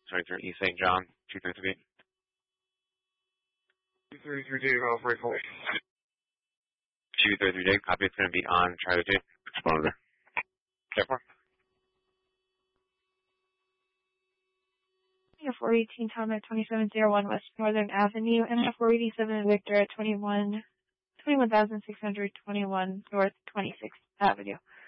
23 East St. John, 233. 233 Dave, Alpha Call. 233 Dave, copy. It's going to be on Charlie 2. Exposure. Careful. 418 Tom at 2701 West Northern Avenue, and 487 Victor at 21,621 North 26th Avenue.